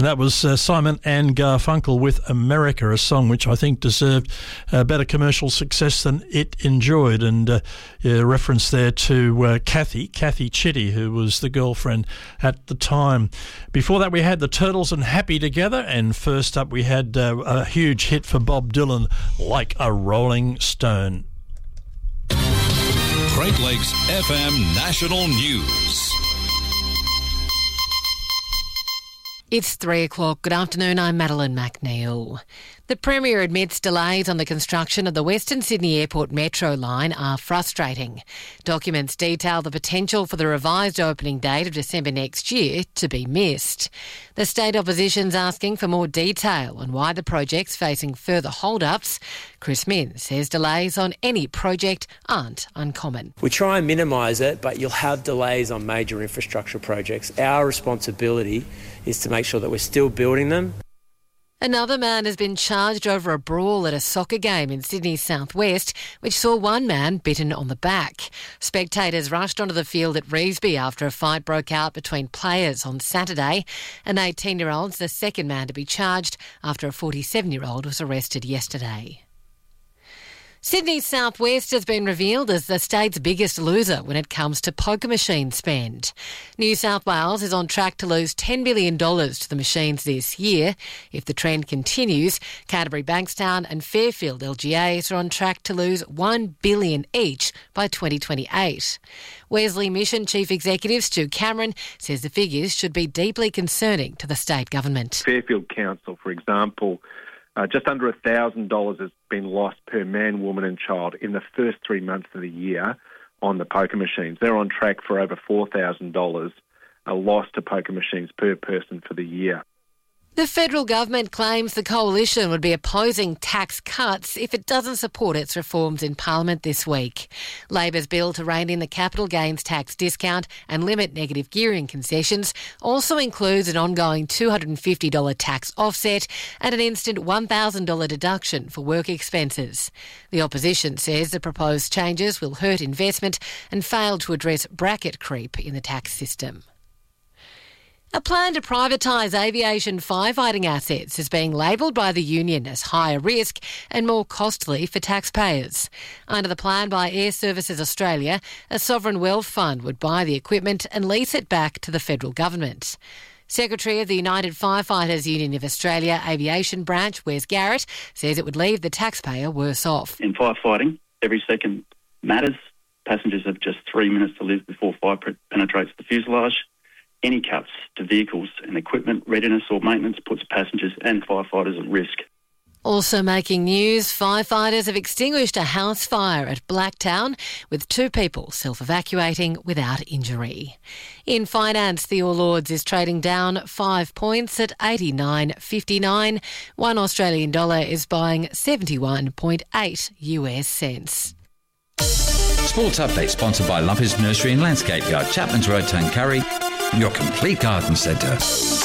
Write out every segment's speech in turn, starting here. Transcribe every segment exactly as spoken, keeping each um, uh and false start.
And that was uh, Simon and Garfunkel with America, a song which I think deserved uh, better commercial success than it enjoyed. And uh, yeah, reference there to uh, Kathy, Kathy Chitty, who was the girlfriend at the time. Before that, we had the Turtles and Happy Together. And first up, we had uh, a huge hit for Bob Dylan, Like a Rolling Stone. Great Lakes F M National News. It's three o'clock. Good afternoon, I'm Madeline McNeil. The Premier admits delays on the construction of the Western Sydney Airport Metro line are frustrating. Documents detail the potential for the revised opening date of December next year to be missed. The state opposition's asking for more detail on why the project's facing further hold-ups. Chris Minns says delays on any project aren't uncommon. We try and minimise it, but you'll have delays on major infrastructure projects. Our responsibility is to make sure that we're still building them. Another man has been charged over a brawl at a soccer game in Sydney's southwest, which saw one man bitten on the back. Spectators rushed onto the field at Revesby after a fight broke out between players on Saturday. An eighteen-year-old's the second man to be charged after a forty-seven-year-old was arrested yesterday. Sydney's southwest has been revealed as the state's biggest loser when it comes to poker machine spend. New South Wales is on track to lose ten billion dollars to the machines this year. If the trend continues, Canterbury Bankstown and Fairfield L G As are on track to lose one billion dollars each by twenty twenty-eight. Wesley Mission Chief Executive Stu Cameron says the figures should be deeply concerning to the state government. Fairfield Council, for example, Uh, just under one thousand dollars has been lost per man, woman and child in the first three months of the year on the poker machines. They're on track for over four thousand dollars a loss to poker machines per person for the year. The federal government claims the coalition would be opposing tax cuts if it doesn't support its reforms in Parliament this week. Labor's bill to rein in the capital gains tax discount and limit negative gearing concessions also includes an ongoing two hundred fifty dollars tax offset and an instant one thousand dollars deduction for work expenses. The opposition says the proposed changes will hurt investment and fail to address bracket creep in the tax system. A plan to privatise aviation firefighting assets is being labelled by the union as higher risk and more costly for taxpayers. Under the plan by Air Services Australia, a sovereign wealth fund would buy the equipment and lease it back to the federal government. Secretary of the United Firefighters Union of Australia Aviation Branch, Wes Garrett, says it would leave the taxpayer worse off. In firefighting, every second matters. Passengers have just three minutes to live before fire penetrates the fuselage. Any cuts to vehicles and equipment readiness or maintenance puts passengers and firefighters at risk. Also making news, firefighters have extinguished a house fire at Blacktown with two people self-evacuating without injury. In finance, the All Ords is trading down five points at eighty-nine fifty-nine. One Australian dollar is buying seventy-one point eight US cents. Sports Update sponsored by Lumpers Nursery and Landscape Yard, Chapman's Road, Tuncurry, your complete garden centre.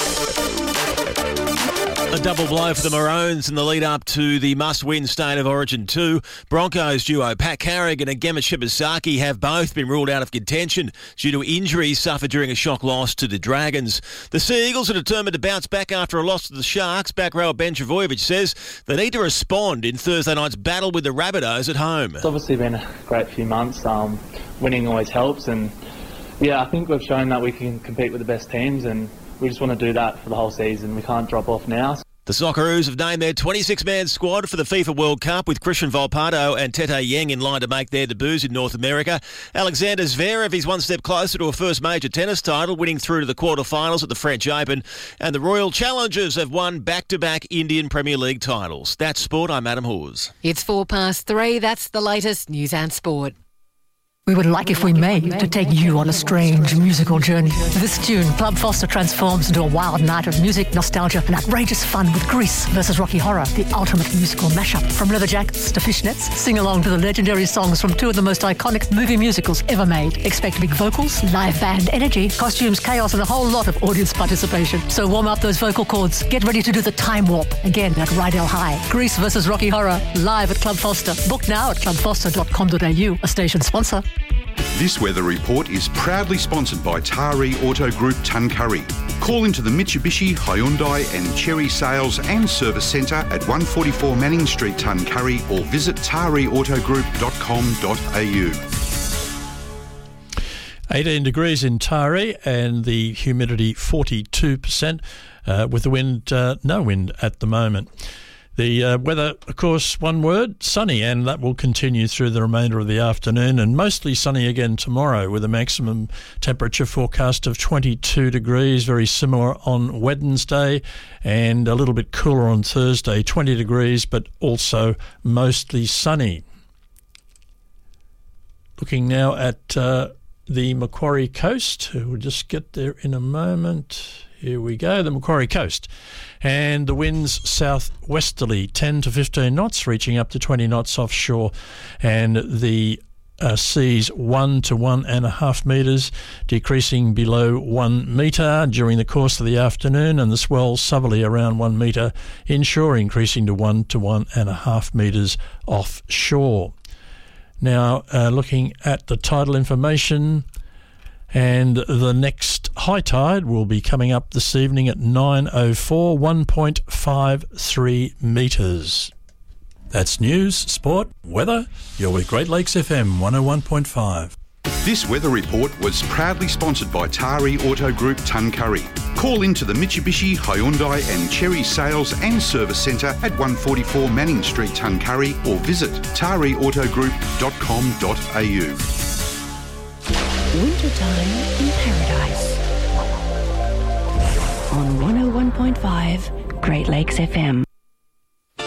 A double blow for the Maroons in the lead up to the must-win State of Origin two. Broncos duo Pat Carrigan and Gemma Shibasaki have both been ruled out of contention due to injuries suffered during a shock loss to the Dragons. The Sea Eagles are determined to bounce back after a loss to the Sharks. Back rower Ben Travojevic says they need to respond in Thursday night's battle with the Rabbitohs at home. It's obviously been a great few months. Um, winning always helps, and yeah, I think we've shown that we can compete with the best teams, and we just want to do that for the whole season. We can't drop off now. The Socceroos have named their twenty-six man squad for the FIFA World Cup with Christian Volpato and Tete Yang in line to make their debuts in North America. Alexander Zverev is one step closer to a first major tennis title, winning through to the quarterfinals at the French Open. And the Royal Challengers have won back-to-back Indian Premier League titles. That's sport. I'm Adam Hawes. It's four past three. That's the latest news and sport. We would like, if we may, to take you on a strange musical journey. This tune, Club Foster, transforms into a wild night of music, nostalgia, and outrageous fun with Grease versus Rocky Horror, the ultimate musical mashup. From leather jackets to fishnets, sing along to the legendary songs from two of the most iconic movie musicals ever made. Expect big vocals, live band energy, costumes, chaos, and a whole lot of audience participation. So warm up those vocal cords. Get ready to do the time warp again at Rydell High. Grease versus Rocky Horror, live at Club Foster. Book now at club foster dot com dot a u, a station sponsor. This weather report is proudly sponsored by Taree Auto Group Tuncurry. Call Call into the Mitsubishi, Hyundai and Chery Sales and Service Centre at one forty-four Manning Street, Tuncurry, or visit tari auto group dot com dot a u. eighteen degrees in Tari and the humidity forty-two percent uh, with the wind, uh, no wind at the moment. The uh, weather, of course, one word, sunny, and that will continue through the remainder of the afternoon, and mostly sunny again tomorrow with a maximum temperature forecast of twenty-two degrees, very similar on Wednesday, and a little bit cooler on Thursday, twenty degrees, but also mostly sunny. Looking now at uh, the Macquarie Coast. We'll just get there in a moment. Here we go, the Macquarie Coast. And the winds southwesterly, ten to fifteen knots, reaching up to twenty knots offshore. And the uh, seas one to one and a half metres, decreasing below one metre during the course of the afternoon. And the swell southerly around one metre inshore, increasing to one to one and a half metres offshore. Now, uh, looking at the tidal information, and the next high tide will be coming up this evening at nine oh four, one point five three metres. That's news, sport, weather. You're with Great Lakes F M one oh one point five. This weather report was proudly sponsored by Tari Auto Group, Tuncurry. Call into the Mitsubishi, Hyundai and Chery Sales and Service Centre at one forty-four Manning Street, Tuncurry, or visit tari auto group dot com dot a u. Wintertime in Paradise on one oh one point five Great Lakes F M.